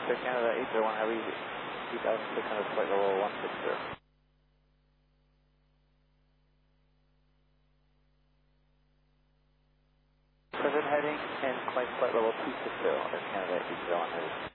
Air Canada 801 Heavy, 2600 flight level 160. Present heading and flight level 260, Air Canada 801 Heavy.